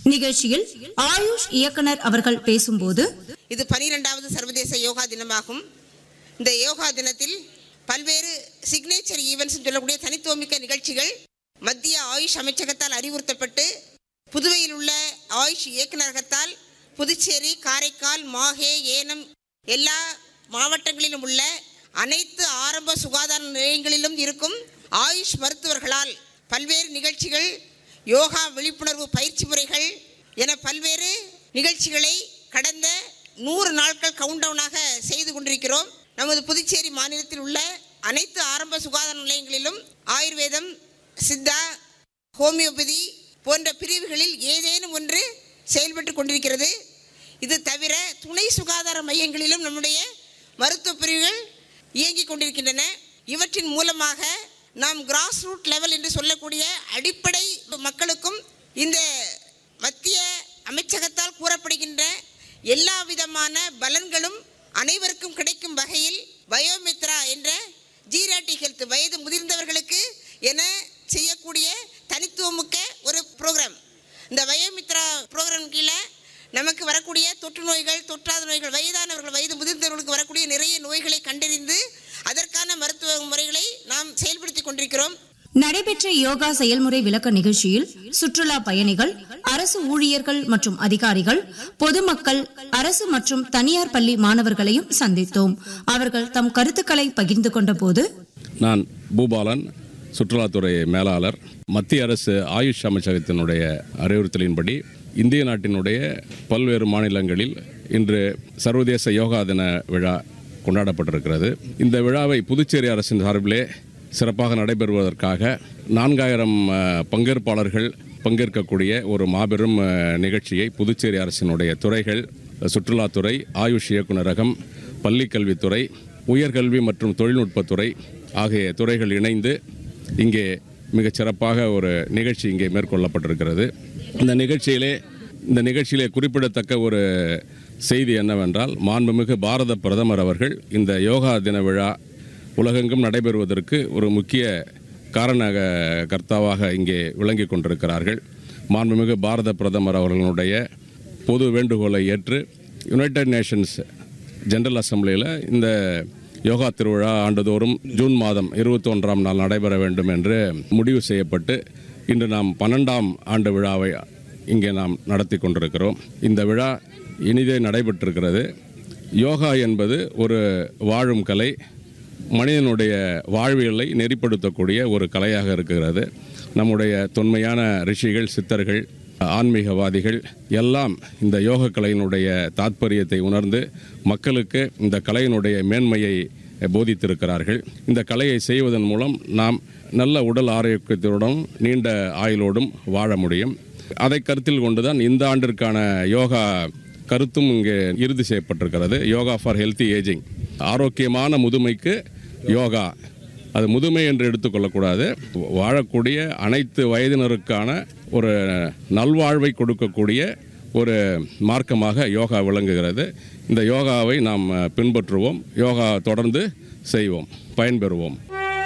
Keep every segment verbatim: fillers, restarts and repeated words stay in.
நிகழ்ச்சியில் ஆயுஷ் இயக்குனர் அவர்கள் பேசும்போது, இது பனிரெண்டாவது சர்வதேச யோகா தினமாகும். இந்த யோகா தினத்தில் பல்வேறு சிக்னேச்சர் ஈவென்ட்ஸ் சொல்லக்கூடிய தனித்துவமிக்க நிகழ்ச்சிகள் மத்திய ஆயுஷ் அமைச்சகத்தால் அறிவுறுத்தப்பட்டு புதுவையில் உள்ள ஆயுஷ் இயக்குநரகத்தால் புதுச்சேரி, காரைக்கால், மாஹே, ஏனம் எல்லா மாவட்டங்களிலும் உள்ள அனைத்து ஆரம்ப சுகாதார நிலையங்களிலும் இருக்கும் ஆயுஷ் மருத்துவர்களால் பல்வேறு நிகழ்ச்சிகள், யோகா விழிப்புணர்வு பயிற்சி முறைகள் என பல்வேறு நிகழ்ச்சிகளை கடந்த நூறு நாட்கள் கவுண்டவுனாக செய்து கொண்டிருக்கிறோம். நமது புதுச்சேரி மாநிலத்தில் உள்ள அனைத்து ஆரம்ப சுகாதார நிலையங்களிலும் ஆயுர்வேதம், சித்தா, ஹோமியோபதி போன்ற பிரிவுகளில் ஏதேனும் ஒன்று செயல்பட்டு கொண்டிருக்கிறது. இது தவிர துணை சுகாதார மையங்களிலும் நம்முடைய மருத்துவ பிரிவுகள் இயங்கிக் கொண்டிருக்கின்றன. இவற்றின் மூலமாக நாம் கிராஸ் ரூட் லெவல் என்று சொல்லக்கூடிய அடிப்படை மக்களுக்கும் இந்த மத்திய அமைச்சகத்தால் கூறப்படுகின்ற எல்லா விதமான பலன்களும் அனைவருக்கும் கிடைக்கும் வகையில் பயோமித்ரா என்ற ஜீராட்டிக் ஹெல்த் வயது முதிர்ந்தவர்களுக்கு என செய்யக்கூடிய தனித்துவமிக்க ஒரு ப்ரோக்ராம். இந்த பயோமித்ரா ப்ரோக்ராம் கீழே நமக்கு வரக்கூடிய தொற்று நோய்கள், தொற்றாத நோய்கள், வயதானவர்கள், வயது முதிர்ந்தவர்களுக்கு வரக்கூடிய நிறைய நோய்களை கண்டறிந்து அதற்கான மருத்துவ முறைகளை நாம் செயல்படுத்தி கொண்டிருக்கிறோம். நடைபெற்ற யோகா செயல்முறை விளக்க நிகழ்ச்சியில் சுற்றுலா பயணிகள், அரசு ஊழியர்கள் மற்றும் அதிகாரிகள், பொதுமக்கள், அரசு மற்றும் தனியார் பள்ளி மாணவர்களையும் சந்தித்தோம். அவர்கள் தம் கருத்துக்களை பகிர்ந்து கொண்ட போது, நான் பூபாலன், சுற்றுலாத்துறை மேலாளர். மத்திய அரசு ஆயுஷ் அமைச்சகத்தினுடைய அறிவுறுத்தலின்படி இந்திய நாட்டினுடைய பல்வேறு மாநிலங்களில் இன்று சர்வதேச யோகா தின விழா கொண்டாடப்பட்டிருக்கிறது. இந்த விழாவை புதுச்சேரி அரசின் சார்பிலே சிறப்பாக நடைபெறுவதற்காக நான்காயிரம் பங்கேற்பாளர்கள் பங்கேற்கக்கூடிய ஒரு மாபெரும் நிகழ்ச்சியை புதுச்சேரி அரசினுடைய துறைகள், சுற்றுலாத்துறை, ஆயுஷ் இயக்குநரகம், பள்ளிக்கல்வித்துறை, உயர்கல்வி மற்றும் தொழில்நுட்பத்துறை ஆகிய துறைகள் இணைந்து இங்கே மிகச் சிறப்பாக ஒரு நிகழ்ச்சி இங்கே மேற்கொள்ளப்பட்டிருக்கிறது. இந்த நிகழ்ச்சியிலே இந்த நிகழ்ச்சியிலே குறிப்பிடத்தக்க ஒரு செய்தி என்னவென்றால், மாண்புமிகு பாரத பிரதமர் அவர்கள் இந்த யோகா தின விழா உலகெங்கும் நடைபெறுவதற்கு ஒரு முக்கிய காரண கர்த்தாவாக இங்கே விளங்கி கொண்டிருக்கிறார்கள். மாண்புமிகு பாரத பிரதமர் அவர்களுடைய பொது வேண்டுகோளை ஏற்று யுனைடெட் நேஷன்ஸ் ஜெனரல் அசம்பிளியில் இந்த யோகா திருவிழா ஆண்டுதோறும் ஜூன் மாதம் இருபத்தி ஒன்றாம் நாள் நடைபெற வேண்டும் என்று முடிவு செய்யப்பட்டு இன்று நாம் பன்னெண்டாம் ஆண்டு விழாவை இங்கே நாம் நடத்தி கொண்டிருக்கிறோம். இந்த விழா இனிதே நடைபெற்றிருக்கிறது. யோகா என்பது ஒரு வாழும் கலை, மனிதனுடைய வாழ்வியலை நெறிப்படுத்தக்கூடிய ஒரு கலையாக இருக்கிறது. நம்முடைய தொன்மையான ரிஷிகள், சித்தர்கள், ஆன்மீகவாதிகள் எல்லாம் இந்த யோக கலையினுடைய தாத்பரியத்தை உணர்ந்து மக்களுக்கு இந்த கலையினுடைய மேன்மையை போதித்திருக்கிறார்கள். இந்த கலையை செய்வதன் மூலம் நாம் நல்ல உடல் ஆரோக்கியத்துடன் நீண்ட ஆயுளோடும் வாழ முடியும். அதை கருத்தில் கொண்டுதான் இந்த ஆண்டிற்கான யோகா கருத்தும் இங்கே இறுதி செய்யப்பட்டிருக்கிறது. யோகா ஃபார் ஹெல்த்தி ஏஜிங், ஆரோக்கியமான முதுமைக்கு யோகா. அது முதுமை என்று எடுத்துக்கொள்ளக்கூடாது. வாழக்கூடிய அனைத்து வயதினருக்கான ஒரு நல்வாழ்வை கொடுக்கக்கூடிய ஒரு மார்க்கமாக யோகா விளங்குகிறது. இந்த யோகாவை நாம் பின்பற்றுவோம், யோகா தொடர்ந்து செய்வோம், பயன்பெறுவோம்.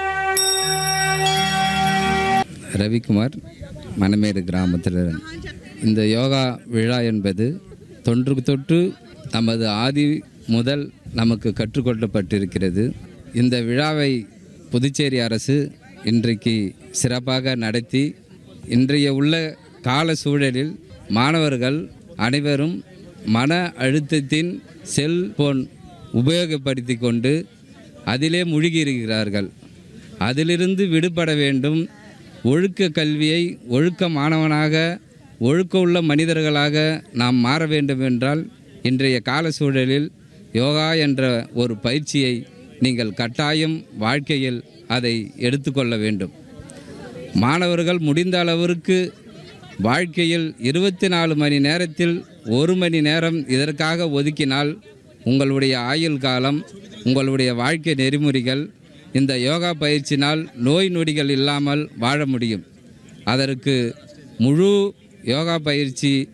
ரவிக்குமார், மணமேடு கிராமத்தில். இந்த யோகா விழா என்பது தொன்று தொட்டு நமது ஆதி முதல் நமக்கு கற்றுக்கொள்ளப்பட்டிருக்கிறது. இந்த விழாவை புதுச்சேரி அரசு இன்றைக்கு சிறப்பாக நடத்தி, இன்றைய உள்ள கால சூழலில் மாணவர்கள் அனைவரும் மன அழுத்தத்தின் செல்போன் உபயோகப்படுத்தி கொண்டு அதிலே மூழ்கியிருக்கிறார்கள். அதிலிருந்து விடுபட வேண்டும். ஒழுக்க கல்வியை ஒழுக்க மாணவனாக, ஒழுக்க உள்ள மனிதர்களாக நாம் மாற வேண்டும் என்றால் இன்றைய கால சூழலில் யோகா என்ற ஒரு பயிற்சியை நீங்கள் கட்டாயம் வாழ்க்கையில் அதை எடுத்துக்கொள்ள வேண்டும். மாணவர்கள் முடிந்த அளவிற்கு வாழ்க்கையில் இருபத்தி நாலு மணி நேரத்தில் ஒரு மணி நேரம் இதற்காக ஒதுக்கினால் உங்களுடைய ஆயுள் காலம், உங்களுடைய வாழ்க்கை நெறிமுறைகள் இந்த யோகா பயிற்சினால் நோய் நொடிகள் இல்லாமல் வாழ முடியும். அதற்கு முழு யோகா பயிற்சி